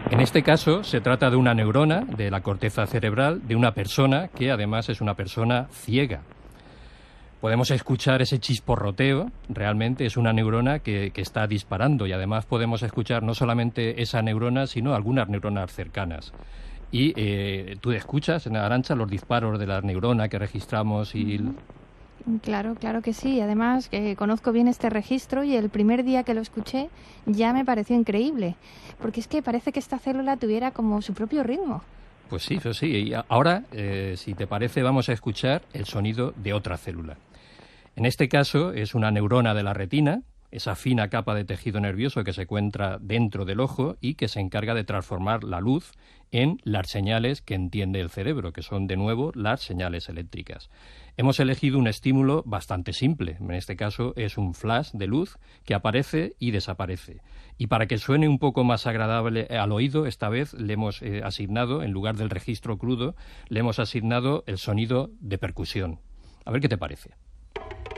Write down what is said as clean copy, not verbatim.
En este caso se trata de una neurona de la corteza cerebral de una persona que además es una persona ciega. Podemos escuchar ese chisporroteo, realmente es una neurona que está disparando, y además podemos escuchar no solamente esa neurona, sino algunas neuronas cercanas. Y tú escuchas, Arantxa, los disparos de la neurona que registramos y... Claro, claro que sí. Además, conozco bien este registro y el primer día que lo escuché ya me pareció increíble, porque es que parece que esta célula tuviera como su propio ritmo. Pues sí, eso sí. Y ahora, si te parece, vamos a escuchar el sonido de otra célula. En este caso es una neurona de la retina, esa fina capa de tejido nervioso que se encuentra dentro del ojo y que se encarga de transformar la luz en las señales que entiende el cerebro, que son de nuevo las señales eléctricas. Hemos elegido un estímulo bastante simple, en este caso es un flash de luz que aparece y desaparece. Y para que suene un poco más agradable al oído, esta vez le hemos asignado, en lugar del registro crudo, le hemos asignado el sonido de percusión. A ver qué te parece.